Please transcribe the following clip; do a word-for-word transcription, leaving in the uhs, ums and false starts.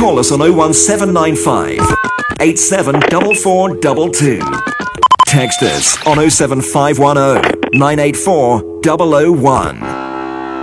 call us on oh one seven nine five, eight seven four four two two. Text us on oh seven five one oh, nine eight four, double oh one.